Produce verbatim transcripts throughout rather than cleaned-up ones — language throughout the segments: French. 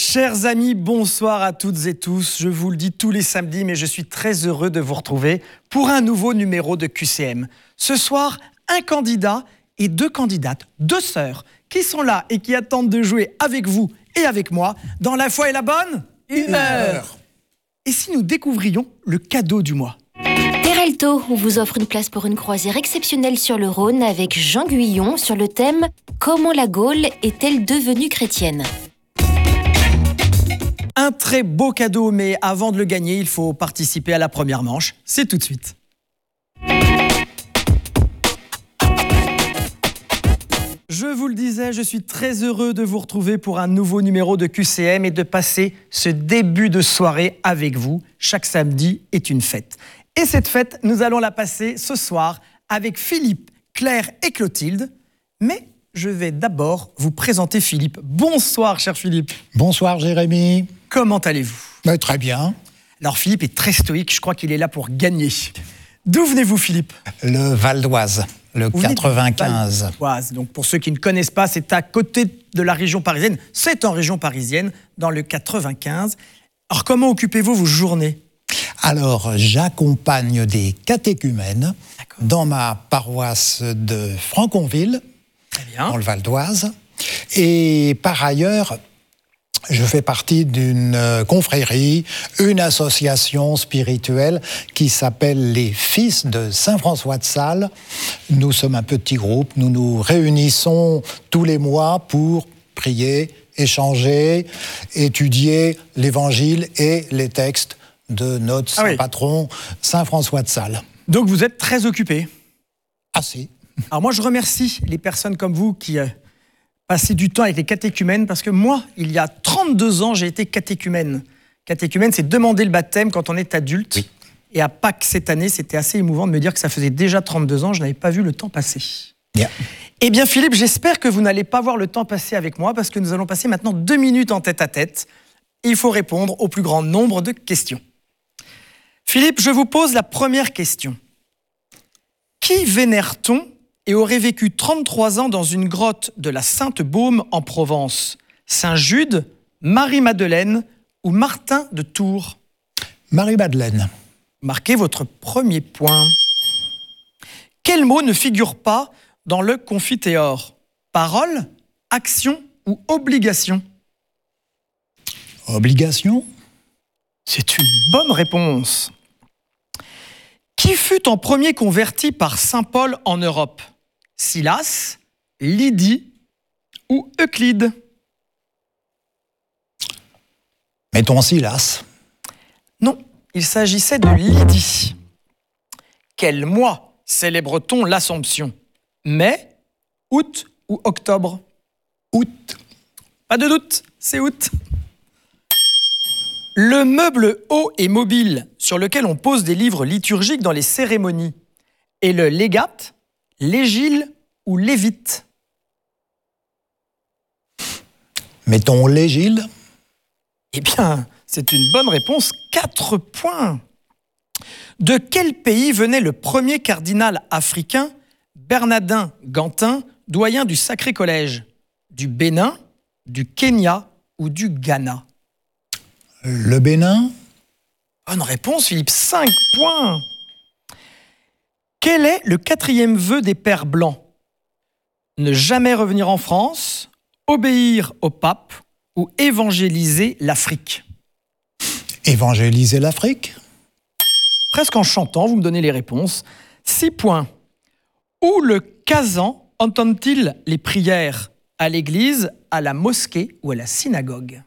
Chers amis, bonsoir à toutes et tous. Je vous le dis tous les samedis, mais je suis très heureux de vous retrouver pour un nouveau numéro de Q C M. Ce soir, un candidat et deux candidates, deux sœurs, qui sont là et qui attendent de jouer avec vous et avec moi dans La foi et la bonne humeur. Et si nous découvrions le cadeau du mois? Peralto, on vous offre une place pour une croisière exceptionnelle sur le Rhône avec Jean Guyon sur le thème « Comment la Gaule est-elle devenue chrétienne ?» Un très beau cadeau, mais avant de le gagner, il faut participer à la première manche. C'est tout de suite. Je vous le disais, je suis très heureux de vous retrouver pour un nouveau numéro de Q C M et de passer ce début de soirée avec vous. Chaque samedi est une fête. Et cette fête, nous allons la passer ce soir avec Philippe, Claire et Clotilde. Mais je vais d'abord vous présenter Philippe. Bonsoir, cher Philippe. Bonsoir, Jérémy. Comment allez-vous? Mais très bien. Alors, Philippe est très stoïque. Je crois qu'il est là pour gagner. D'où venez-vous, Philippe? Le Val d'Oise, le Vous quatre-vingt-quinze. Val d'Oise. Donc, pour ceux qui ne connaissent pas, c'est à côté de la région parisienne. C'est en région parisienne, dans le quatre-vingt-quinze. Alors, comment occupez-vous vos journées? Alors, j'accompagne des catéchumènes dans ma paroisse de Franconville, Très bien. dans le Val d'Oise. Et par ailleurs, je fais partie d'une confrérie, une association spirituelle qui s'appelle les Fils de Saint-François de Sales. Nous sommes un petit groupe, nous nous réunissons tous les mois pour prier, échanger, étudier l'Évangile et les textes de notre Ah oui. saint patron, Saint-François de Sales. Donc, vous êtes très occupé. Assez. Alors, moi, je remercie les personnes comme vous qui euh, passez du temps avec les catéchumènes, parce que moi, il y a trente-deux ans, j'ai été catéchumène. Catéchumène, c'est demander le baptême quand on est adulte. Oui. Et à Pâques cette année, c'était assez émouvant de me dire que ça faisait déjà trente-deux ans, je n'avais pas vu le temps passer. Bien. Eh bien, Philippe, j'espère que vous n'allez pas voir le temps passer avec moi, parce que nous allons passer maintenant deux minutes en tête-à-tête. Il faut répondre au plus grand nombre de questions. Philippe, je vous pose la première question. Qui vénère-t-on et aurait vécu trente-trois ans dans une grotte de la Sainte-Baume en Provence? Saint-Jude, Marie-Madeleine ou Martin de Tours? Marie-Madeleine. Marquez votre premier point. Quel mot ne figure pas dans le Confiteor? Parole, action ou obligation? Obligation. C'est une bonne réponse. Qui fut en premier converti par saint Paul en Europe? Silas, Lydie ou Euclide? Mettons Silas. Non, il s'agissait de Lydie. Quel mois célèbre-t-on l'Assomption? Mai, août ou octobre? Août. Pas de doute, c'est août. Le meuble haut et mobile sur lequel on pose des livres liturgiques dans les cérémonies est le légate, l'égile ou lévite? Mettons l'égile. Eh bien, c'est une bonne réponse, quatre points. De quel pays venait le premier cardinal africain, Bernardin Gantin, doyen du Sacré Collège? Du Bénin, du Kenya ou du Ghana? Le Bénin. Bonne réponse, Philippe, cinq points. Quel est le quatrième vœu des Pères Blancs? Ne jamais revenir en France, obéir au pape ou évangéliser l'Afrique? Évangéliser l'Afrique. Presque en chantant, vous me donnez les réponses. Six points. Où le Kazan entend-il les prières? À l'église, à la mosquée ou à la synagogue?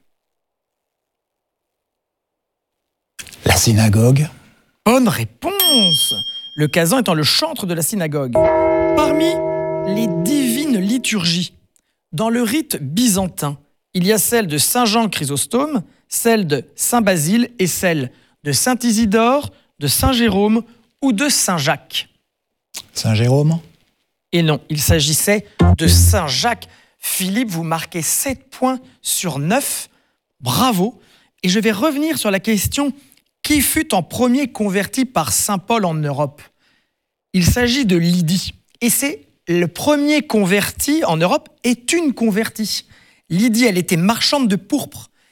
La synagogue. Bonne réponse. Le Kazan étant le chantre de la synagogue. Parmi les divines liturgies, dans le rite byzantin, il y a celle de Saint Jean Chrysostome, celle de Saint Basile et celle de Saint Isidore, de Saint Jérôme ou de Saint Jacques. Saint Jérôme. Et non, il s'agissait de Saint Jacques. Philippe, vous marquez sept points sur neuf. Bravo. Et je vais revenir sur la question qui fut en premier converti par saint Paul en Europe. Il s'agit de Lydie. Et c'est le premier converti en Europe est une convertie. Lydie, elle était marchande de pourpre.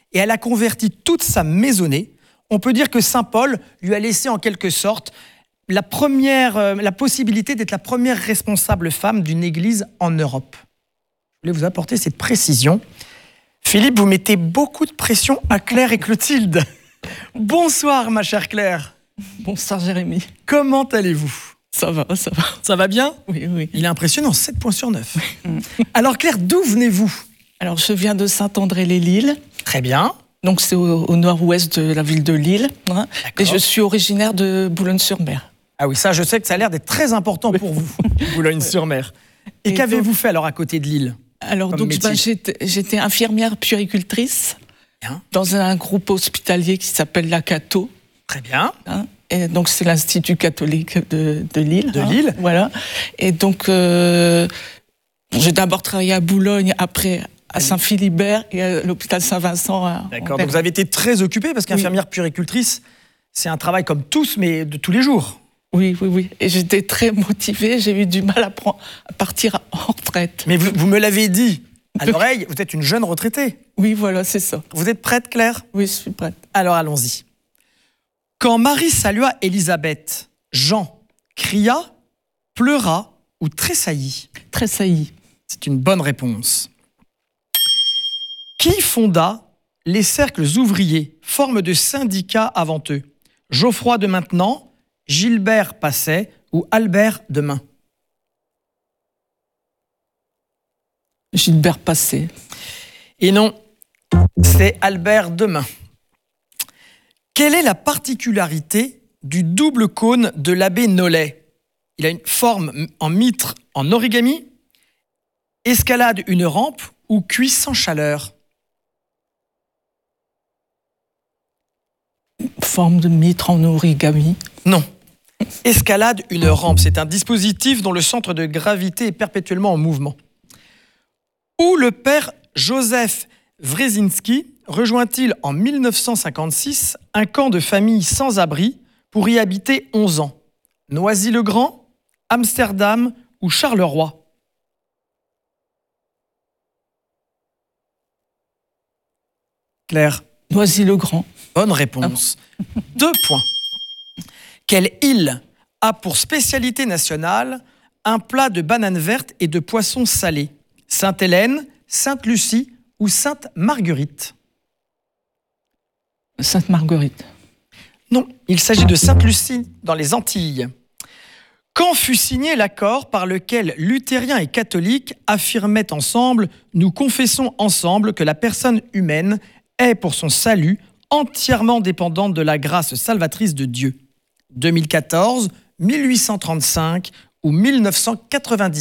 et elle a converti toute sa maisonnée. On peut dire que saint Paul lui a laissé en quelque sorte la, première, euh, la possibilité d'être la première responsable femme d'une église en Europe. Je voulais vous apporter cette précision. Philippe, vous mettez beaucoup de pression à Claire et Clotilde. Bonsoir, ma chère Claire. Bonsoir, Jérémy. Comment allez-vous ? Ça va, ça va. Ça va bien ? Oui, oui. Il est impressionnant, sept points sur neuf. Alors Claire, d'où venez-vous ? Alors, je viens de Saint-André-les-Lilles. Très bien. Donc, c'est au, au nord-ouest de la ville de Lille. Hein, et je suis originaire de Boulogne-sur-Mer. Ah oui, ça, je sais que ça a l'air d'être très important pour vous, Boulogne-sur-Mer. Et, et qu'avez-vous fait alors à côté de Lille ? Alors, donc, ben, j'étais, j'étais infirmière puéricultrice bien. Dans un groupe hospitalier qui s'appelle l'Acato. Très bien. Hein, et donc, c'est l'Institut catholique de, de Lille. De hein, Lille. Voilà. Et donc, euh, j'ai d'abord travaillé à Boulogne, après à Saint-Philibert et à l'hôpital Saint-Vincent. À, D'accord, donc vous avez été très occupée parce qu'infirmière oui. puéricultrice, c'est un travail comme tous, mais de tous les jours. Oui, oui, oui. Et j'étais très motivée, j'ai eu du mal à, prendre, à partir en retraite. Mais vous, vous me l'avez dit à l'oreille, vous êtes une jeune retraitée. Oui, voilà, c'est ça. Vous êtes prête, Claire ? Oui, je suis prête. Alors allons-y. Quand Marie salua Élisabeth, Jean cria, pleura ou tressaillit ? Tressaillit. C'est une bonne réponse. Qui fonda les cercles ouvriers, forme de syndicats avant eux ? Geoffroy de Maintenant, Gilbert Passet ou Albert de Main ? Gilbert Passet. Et non, c'est Albert de Main. Quelle est la particularité du double cône de l'abbé Nollet ? Il a une forme en mitre en origami, escalade une rampe ou cuit sans chaleur ? Forme de mitre en origami. Non. Escalade une rampe, c'est un dispositif dont le centre de gravité est perpétuellement en mouvement. Où le père Joseph Wresinski rejoint-il en mille neuf cent cinquante-six un camp de famille sans abri pour y habiter onze ans ? Noisy-le-Grand, Amsterdam ou Charleroi ? Claire ? Noisy-le-Grand. Bonne réponse. Ah. Deux points. Quelle île a pour spécialité nationale un plat de bananes vertes et de poissons salés ? Sainte-Hélène, Sainte-Lucie ou Sainte-Marguerite ? Sainte-Marguerite. Non, il s'agit de Sainte-Lucie dans les Antilles. Quand fut signé l'accord par lequel luthériens et catholiques affirmaient ensemble « Nous confessons ensemble que la personne humaine est pour son salut entièrement dépendante de la grâce salvatrice de Dieu » ? deux mille quatorze, mille huit cent trente-cinq ou mille neuf cent quatre-vingt-dix-neuf ?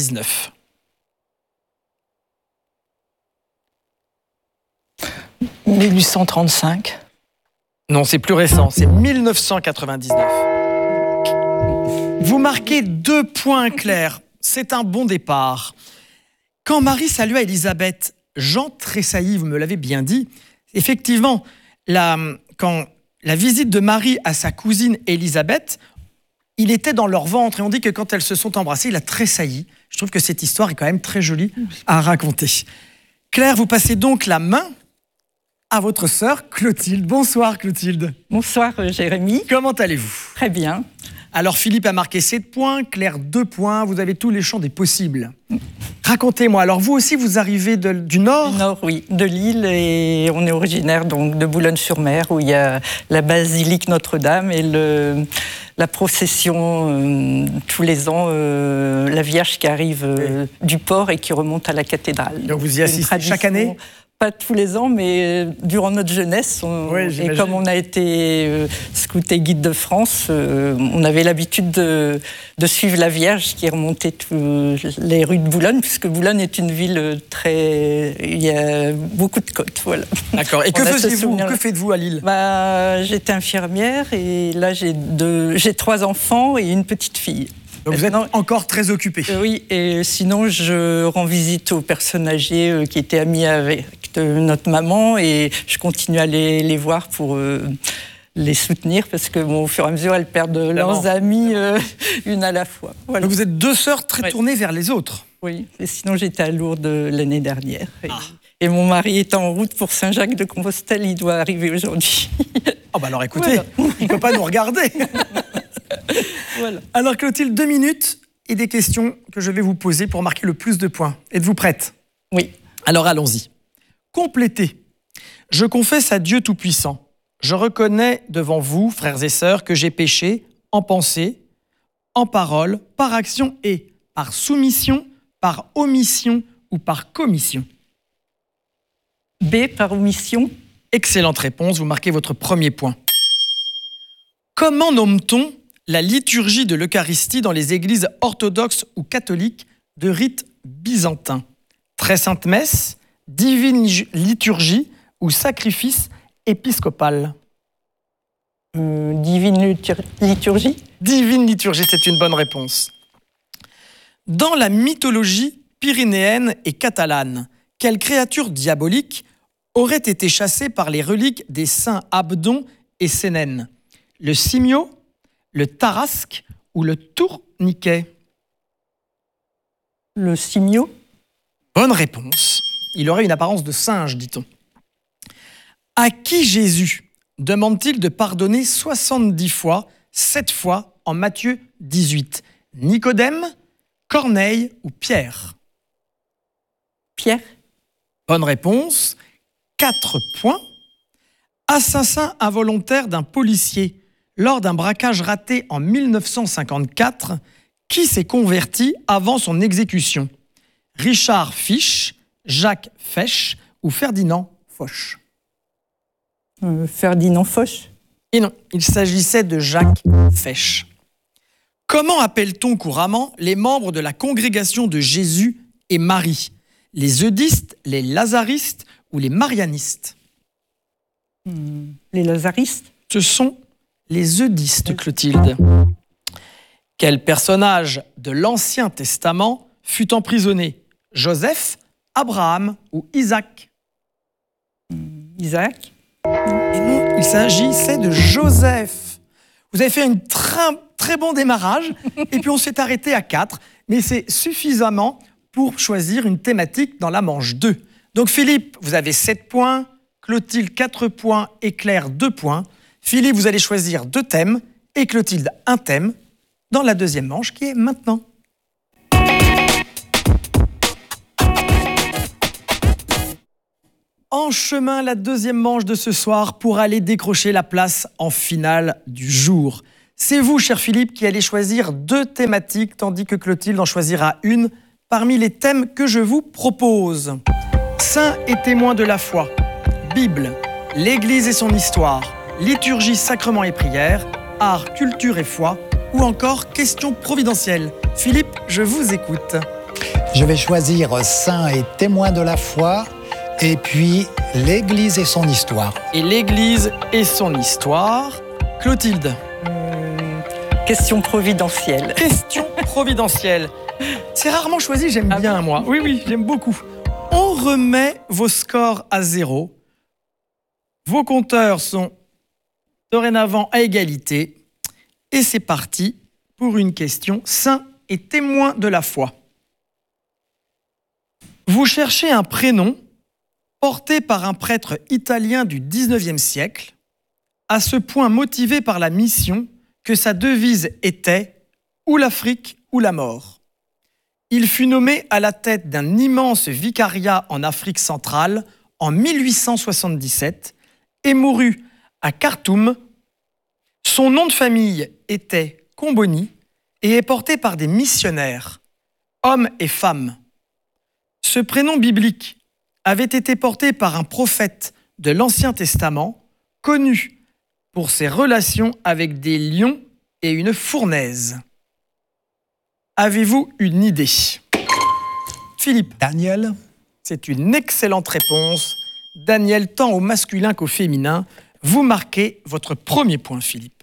mille huit cent trente-cinq. Non, c'est plus récent, c'est mille neuf cent quatre-vingt-dix-neuf. Vous marquez deux points, Claire. C'est un bon départ. Quand Marie salua Élisabeth, Jean tressaillit, vous me l'avez bien dit. Effectivement, la, quand la visite de Marie à sa cousine Élisabeth, il était dans leur ventre et on dit que quand elles se sont embrassées, il a tressailli. Je trouve que cette histoire est quand même très jolie à raconter. Claire, vous passez donc la main à votre sœur Clotilde. Bonsoir Clotilde. Bonsoir Jérémy. Comment allez-vous ? Très bien. Alors Philippe a marqué sept points, Claire deux points, vous avez tous les champs des possibles. Racontez-moi, alors vous aussi vous arrivez de, du Nord ? Du Nord, oui, de Lille, et on est originaire donc de Boulogne-sur-Mer où il y a la basilique Notre-Dame et le, la procession euh, tous les ans, euh, la Vierge qui arrive euh, oui. du port et qui remonte à la cathédrale. Donc vous y assistez chaque année ? Pas tous les ans, mais durant notre jeunesse, on, oui, et comme on a été euh, scout et guide de France, euh, on avait l'habitude de, de suivre la Vierge qui remontait toutes les rues de Boulogne, puisque Boulogne est une ville très... Il y a beaucoup de côtes, voilà. D'accord. Et que faisiez-vous ? Que faites-vous à Lille ? Bah, j'étais infirmière et là j'ai, deux, j'ai trois enfants et une petite fille. Donc vous êtes encore très occupée. Euh, oui, et sinon je rends visite aux personnes âgées euh, qui étaient amies avec de notre maman et je continue à les, les voir pour euh, les soutenir parce que bon, au fur et à mesure elles perdent leurs amis euh, une à la fois. Voilà. Donc vous êtes deux sœurs très ouais. tournées vers les autres. Oui, et sinon j'étais à Lourdes l'année dernière. Et, ah. Et mon mari est en route pour Saint-Jacques-de-Compostelle, il doit arriver aujourd'hui. Oh bah alors écoutez, voilà. Il ne peut pas nous regarder. Voilà. Alors Clotilde, deux minutes et des questions que je vais vous poser pour marquer le plus de points. Êtes-vous prête? Oui. Alors allons-y. Complétez. Je confesse à Dieu Tout-Puissant. Je reconnais devant vous, frères et sœurs, que j'ai péché en pensée, en parole, par action et par soumission, par omission ou par commission. B, par omission. Excellente réponse, vous marquez votre premier point. Comment nomme-t-on la liturgie de l'Eucharistie dans les églises orthodoxes ou catholiques de rite byzantin? Très sainte messe, divine liturgie ou sacrifice épiscopal? euh, Divine liturgie. Divine liturgie, c'est une bonne réponse. Dans la mythologie pyrénéenne et catalane, quelle créature diabolique aurait été chassée par les reliques des saints Abdon et Sénène? Le simio, le tarasque ou le tourniquet? Le simio. Bonne réponse. Il aurait une apparence de singe, dit-on. À qui Jésus demande-t-il de pardonner soixante-dix fois, sept fois en Matthieu dix-huit? Nicodème, Corneille ou Pierre? Pierre. Bonne réponse. Quatre points. Assassin involontaire d'un policier lors d'un braquage raté en mille neuf cent cinquante-quatre, qui s'est converti avant son exécution? Richard Fiche, Jacques Fesch ou Ferdinand Foch? euh, Ferdinand Foch. Et non, il s'agissait de Jacques Fesch. Comment appelle-t-on couramment les membres de la congrégation de Jésus et Marie? Les eudistes, les lazaristes ou les marianistes? hmm, Les lazaristes. Ce sont les eudistes, Clotilde. Quel personnage de l'Ancien Testament fut emprisonné? Joseph, Abraham ou Isaac? Isaac. Et non, il s'agissait de Joseph. Vous avez fait un très, très bon démarrage et puis on s'est arrêté à quatre, mais c'est suffisamment pour choisir une thématique dans la manche deux. Donc Philippe, vous avez sept points, Clotilde quatre points et Claire deux points. Philippe, vous allez choisir deux thèmes et Clotilde un thème dans la deuxième manche qui est maintenant. En chemin, la deuxième manche de ce soir pour aller décrocher la place en finale du jour. C'est vous, cher Philippe, qui allez choisir deux thématiques, tandis que Clotilde en choisira une parmi les thèmes que je vous propose. Saints et témoins de la foi, Bible, l'Église et son histoire, liturgie, sacrements et prières, art, culture et foi, ou encore questions providentielles. Philippe, je vous écoute. Je vais choisir Saints et témoins de la foi, et puis l'Église et son histoire. Et l'Église et son histoire. Clotilde. Hum, question providentielle. Question providentielle. C'est rarement choisi, j'aime Ah bien bon moi. Oui, oui, j'aime beaucoup. On remet vos scores à zéro. Vos compteurs sont dorénavant à égalité. Et c'est parti pour une question saints et témoins de la foi. Vous cherchez un prénom porté par un prêtre italien du dix-neuvième siècle, à ce point motivé par la mission que sa devise était « ou l'Afrique ou la mort ». Il fut nommé à la tête d'un immense vicariat en Afrique centrale en mille huit cent soixante-dix-sept et mourut à Khartoum. Son nom de famille était Comboni et est porté par des missionnaires, hommes et femmes. Ce prénom biblique avait été porté par un prophète de l'Ancien Testament, connu pour ses relations avec des lions et une fournaise. Avez-vous une idée? Philippe. Daniel. C'est une excellente réponse. Daniel, tant au masculin qu'au féminin. Vous marquez votre premier point, Philippe.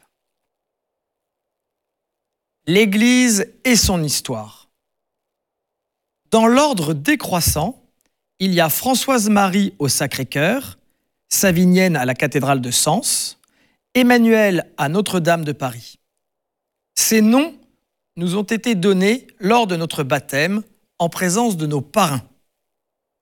L'Église et son histoire. Dans l'ordre décroissant, il y a Françoise-Marie au Sacré-Cœur, Savinienne à la cathédrale de Sens, Emmanuel à Notre-Dame de Paris. Ces noms nous ont été donnés lors de notre baptême en présence de nos parrains.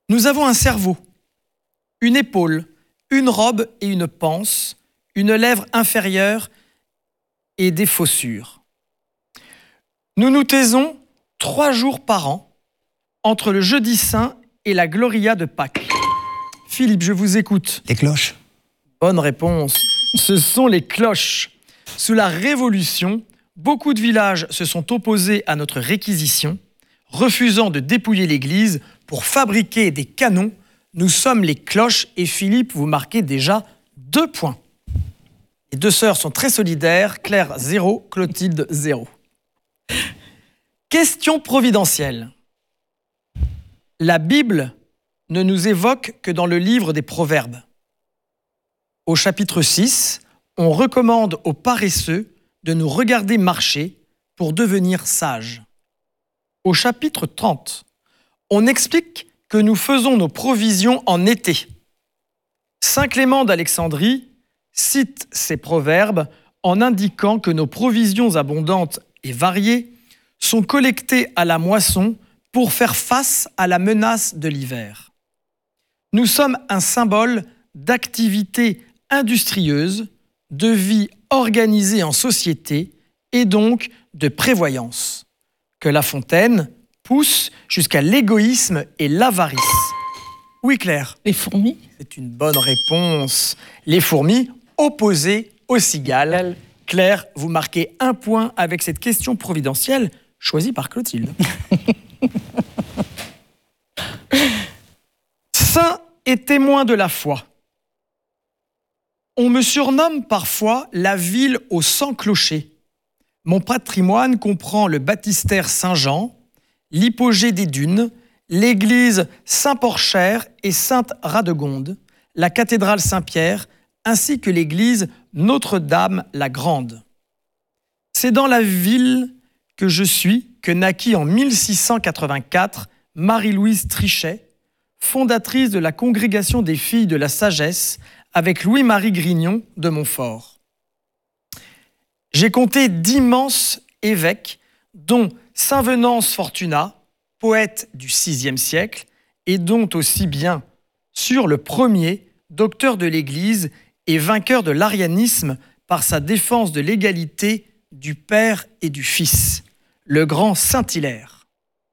Nous avons un cerveau, une épaule, une robe et une panse, une lèvre inférieure et des fossures. Nous nous taisons trois jours par an entre le jeudi saint et la Gloria de Pâques. Philippe, je vous écoute. Les cloches. Bonne réponse. Ce sont les cloches. Sous la Révolution, beaucoup de villages se sont opposés à notre réquisition, refusant de dépouiller l'église pour fabriquer des canons. Nous sommes les cloches et Philippe, vous marquez déjà deux points. Les deux sœurs sont très solidaires. Claire, zéro. Clotilde, zéro. Question providentielle. La Bible ne nous évoque que dans le livre des Proverbes. Au chapitre six, on recommande aux paresseux de nous regarder marcher pour devenir sages. Au chapitre trente, on explique que nous faisons nos provisions en été. Saint Clément d'Alexandrie cite ces proverbes en indiquant que nos provisions abondantes et variées sont collectées à la moisson pour faire face à la menace de l'hiver. Nous sommes un symbole d'activité industrieuse, de vie organisée en société et donc de prévoyance, que La Fontaine pousse jusqu'à l'égoïsme et l'avarice. Oui, Claire. Les fourmis? C'est une bonne réponse. Les fourmis opposées aux cigales. Claire, vous marquez un point avec cette question providentielle choisie par Clotilde. Saint et témoin de la foi. On me surnomme parfois la ville aux cent clochers. Mon patrimoine comprend le baptistère Saint-Jean, l'hypogée des Dunes, l'église Saint-Porcher et Sainte-Radegonde, la cathédrale Saint-Pierre, ainsi que l'église Notre-Dame-la-Grande. C'est dans la ville que je suis que naquit en mille six cent quatre-vingt-quatre Marie-Louise Trichet, fondatrice de la Congrégation des Filles de la Sagesse, avec Louis-Marie Grignon de Montfort. J'ai compté d'immenses évêques, dont Saint Venance Fortunat, poète du sixième siècle, et dont aussi bien sur le premier, docteur de l'Église et vainqueur de l'arianisme par sa défense de l'égalité du Père et du Fils, le grand Saint-Hilaire.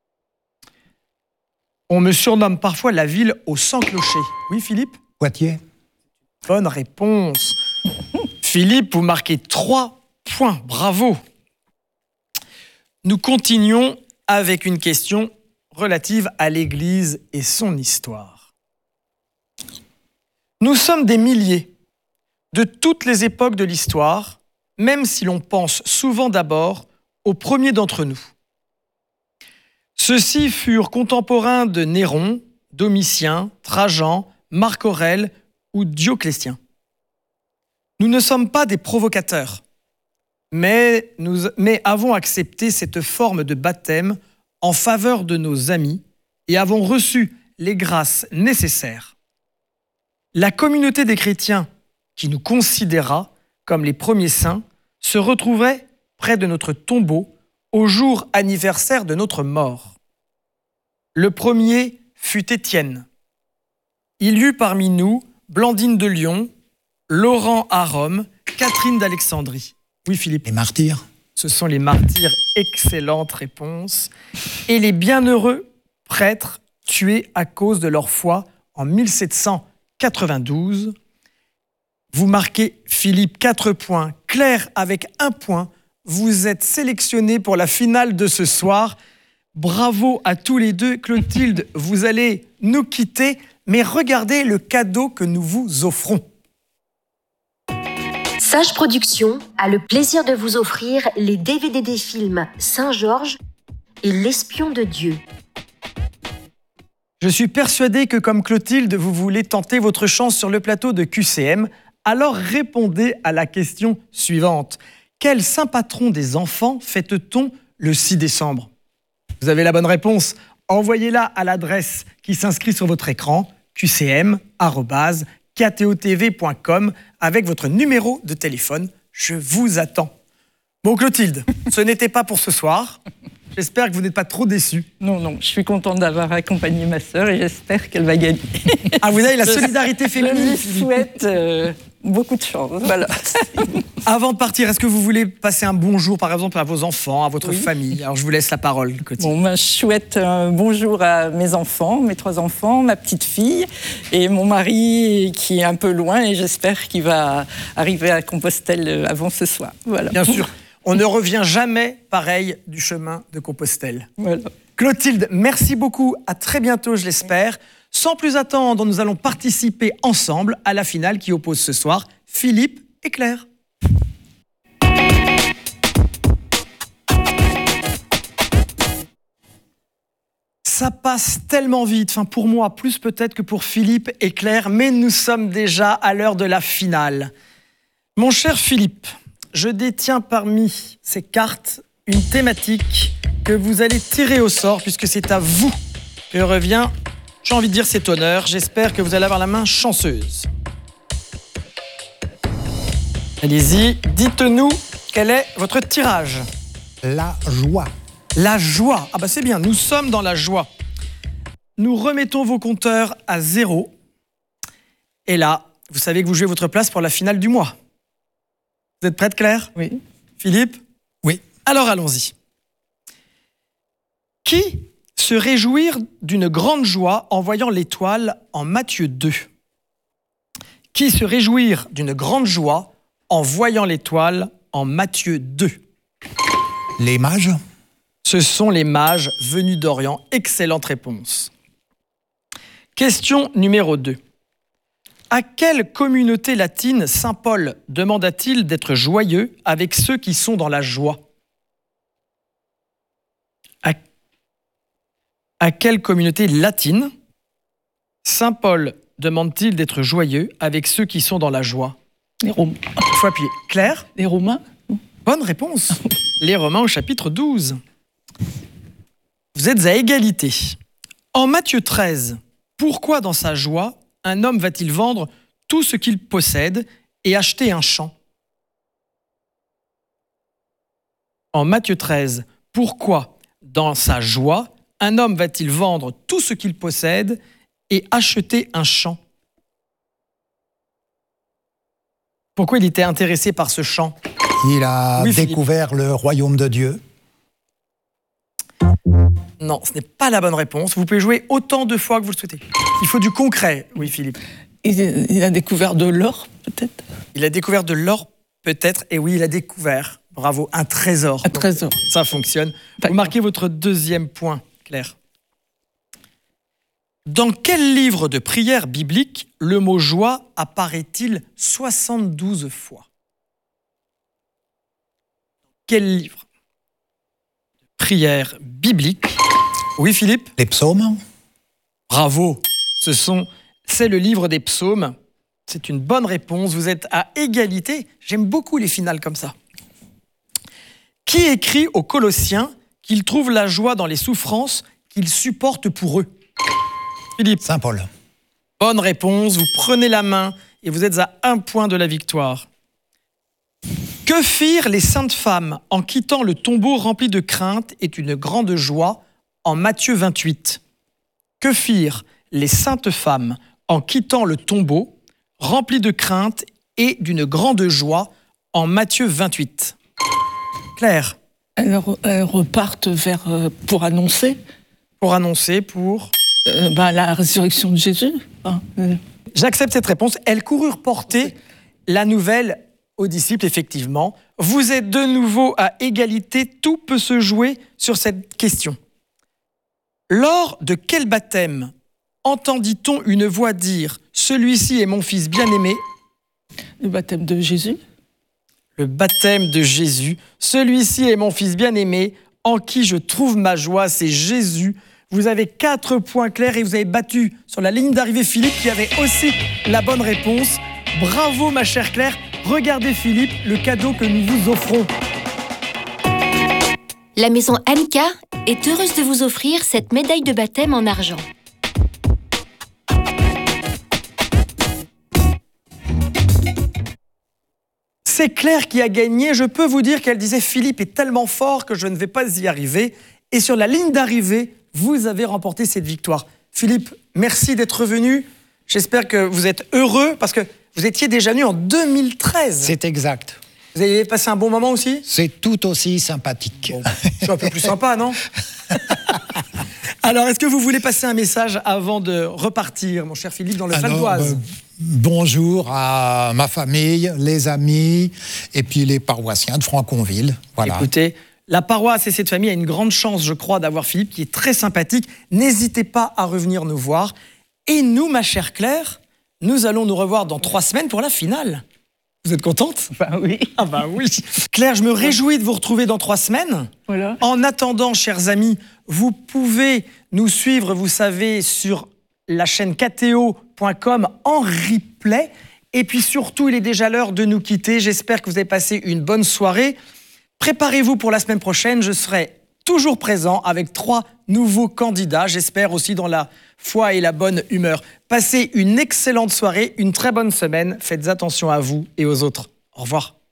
On me surnomme parfois la ville aux cent clochers. Oui, Philippe? Poitiers. Bonne réponse. Philippe, vous marquez trois points. Bravo. Nous continuons avec une question relative à l'Église et son histoire. Nous sommes des milliers de toutes les époques de l'histoire, même si l'on pense souvent d'abord aux premiers d'entre nous. Ceux-ci furent contemporains de Néron, Domitien, Trajan, Marc Aurèle ou Dioclétien. Nous ne sommes pas des provocateurs, mais nous mais avons accepté cette forme de baptême en faveur de nos amis et avons reçu les grâces nécessaires. La communauté des chrétiens, qui nous considéra comme les premiers saints, se retrouverait près de notre tombeau au jour anniversaire de notre mort. Le premier fut Étienne. Il y eut parmi nous Blandine de Lyon, Laurent à Rome, Catherine d'Alexandrie. Oui, Philippe. Les martyrs. Ce sont les martyrs. Excellente réponse. Et les bienheureux prêtres tués à cause de leur foi en mille sept cent quatre-vingt-douze. Vous marquez, Philippe, quatre points. Claire, avec un point, vous êtes sélectionné pour la finale de ce soir. Bravo à tous les deux. Clotilde, vous allez nous quitter, mais regardez le cadeau que nous vous offrons. Sage Productions a le plaisir de vous offrir les D V D des films Saint-Georges et L'espion de Dieu. Je suis persuadé que, comme Clotilde, vous voulez tenter votre chance sur le plateau de Q C M. Alors répondez à la question suivante. Quel saint patron des enfants fête-t-on le six décembre? Vous avez la bonne réponse. Envoyez-la à l'adresse qui s'inscrit sur votre écran, q c m arobase k t o t v point com, avec votre numéro de téléphone. Je vous attends. Bon, Clotilde, ce n'était pas pour ce soir. J'espère que vous n'êtes pas trop déçus. Non, non, je suis contente d'avoir accompagné ma sœur et j'espère qu'elle va gagner. Ah, vous avez la solidarité féminine. Je lui souhaite euh, beaucoup de chance. Voilà. Avant de partir, est-ce que vous voulez passer un bonjour, par exemple, à vos enfants, à votre Oui. famille? Alors, je vous laisse la parole, Coty. Bon, ben, je souhaite un bonjour à mes enfants, mes trois enfants, ma petite fille et mon mari qui est un peu loin et j'espère qu'il va arriver à Compostelle avant ce soir. Voilà. Bien sûr, on ne revient jamais pareil du chemin de Compostelle. Voilà. Clotilde, merci beaucoup. À très bientôt, je l'espère. Sans plus attendre, nous allons participer ensemble à la finale qui oppose ce soir Philippe et Claire. Ça passe tellement vite, enfin pour moi, plus peut-être que pour Philippe et Claire, mais nous sommes déjà à l'heure de la finale. Mon cher Philippe, je détiens parmi ces cartes une thématique que vous allez tirer au sort, puisque c'est à vous que revient, j'ai envie de dire, cet honneur. J'espère que vous allez avoir la main chanceuse. Allez-y, dites-nous quel est votre tirage. La joie. La joie. Ah bah c'est bien, nous sommes dans la joie. Nous remettons vos compteurs à zéro. Et là, vous savez que vous jouez votre place pour la finale du mois. Vous êtes prête, Claire? Oui. Philippe? Oui. Alors allons-y. Qui se réjouir d'une grande joie en voyant l'étoile en Matthieu deux? Qui se réjouir d'une grande joie en voyant l'étoile en Matthieu deux? Les mages. Ce sont les mages venus d'Orient. Excellente réponse. Question numéro deux. À quelle communauté latine saint Paul demanda-t-il d'être joyeux avec ceux qui sont dans la joie? À, à quelle communauté latine saint Paul demande-t-il d'être joyeux avec ceux qui sont dans la joie? Les, Rom... Il faut appuyer. Claire? les Romains. Bonne réponse. Les Romains au chapitre douze. Vous êtes à égalité. En Matthieu treize, pourquoi dans sa joie, un homme va-t-il vendre tout ce qu'il possède et acheter un champ? En Matthieu treize, pourquoi dans sa joie, un homme va-t-il vendre tout ce qu'il possède et acheter un champ? Pourquoi il était intéressé par ce champ? Il a Oui, Philippe. découvert le royaume de Dieu. Non, ce n'est pas la bonne réponse. Vous pouvez jouer autant de fois que vous le souhaitez. Il faut du concret, oui Philippe. Il, il a découvert de l'or, peut-être. Il a découvert de l'or, peut-être, et oui, il a découvert, bravo, un trésor. Un trésor. Donc, ça fonctionne. D'accord. Vous marquez votre deuxième point, Claire. Dans quel livre de prière biblique le mot joie apparaît-il soixante-douze fois? Quel livre de prière biblique? Oui, Philippe? Les psaumes. Bravo. Ce sont, c'est le livre des psaumes. C'est une bonne réponse. Vous êtes à égalité. J'aime beaucoup les finales comme ça. Qui écrit aux Colossiens qu'ils trouvent la joie dans les souffrances qu'ils supportent pour eux? Philippe. Saint Paul. Bonne réponse. Vous prenez la main et vous êtes à un point de la victoire. Que firent les saintes femmes en quittant le tombeau rempli de crainte et une grande joie en Matthieu vingt-huit? Que firent les saintes femmes en quittant le tombeau rempli de crainte et d'une grande joie en Matthieu vingt-huit? Claire. Elles, elles repartent vers, euh, pour annoncer Pour annoncer, pour... euh, ben, la résurrection de Jésus. Hein, euh. J'accepte cette réponse. Elles coururent porter la nouvelle aux disciples, effectivement. Vous êtes de nouveau à égalité. Tout peut se jouer sur cette question. Lors de quel baptême entendit-on une voix dire « Celui-ci est mon fils bien-aimé » Le baptême de Jésus. Le baptême de Jésus. « Celui-ci est mon fils bien-aimé, en qui je trouve ma joie », c'est Jésus. Vous avez quatre points clairs et vous avez battu sur la ligne d'arrivée Philippe qui avait aussi la bonne réponse. Bravo ma chère Claire. Regardez Philippe, le cadeau que nous vous offrons. La maison Annika est heureuse de vous offrir cette médaille de baptême en argent. C'est Claire qui a gagné. Je peux vous dire qu'elle disait « Philippe est tellement fort que je ne vais pas y arriver ». Et sur la ligne d'arrivée, vous avez remporté cette victoire. Philippe, merci d'être venu. J'espère que vous êtes heureux parce que vous étiez déjà venu en deux mille treize. C'est exact. Vous avez passé un bon moment aussi? C'est tout aussi sympathique. Bon, je suis un peu plus sympa, non? Alors, est-ce que vous voulez passer un message avant de repartir, mon cher Philippe, dans le Val d'Oise? euh, Bonjour à ma famille, les amis et puis les paroissiens de Franconville. Voilà. Écoutez, la paroisse et cette famille a une grande chance, je crois, d'avoir Philippe qui est très sympathique. N'hésitez pas à revenir nous voir. Et nous, ma chère Claire, nous allons nous revoir dans trois semaines pour la finale. Vous êtes contente? Bah oui. Ah bah oui. Claire, je me réjouis de vous retrouver dans trois semaines. Voilà. En attendant, chers amis, vous pouvez nous suivre, vous savez, sur la chaîne Kateo point com en replay. Et puis surtout, il est déjà l'heure de nous quitter. J'espère que vous avez passé une bonne soirée. Préparez-vous pour la semaine prochaine. Je serai toujours présent avec trois nouveaux candidats. J'espère aussi dans la foi et la bonne humeur. Passez une excellente soirée, une très bonne semaine. Faites attention à vous et aux autres. Au revoir.